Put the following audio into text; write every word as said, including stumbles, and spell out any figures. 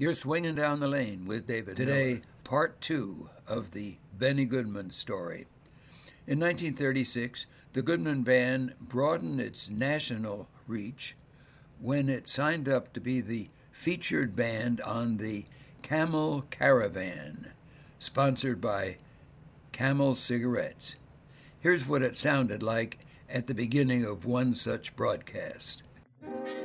You're swinging down the lane with David Today, Miller. Part two of the Benny Goodman story. In nineteen thirty-six, the Goodman Band broadened its national reach when it signed up to be the featured band on the Camel Caravan, sponsored by Camel Cigarettes. Here's what it sounded like at the beginning of one such broadcast.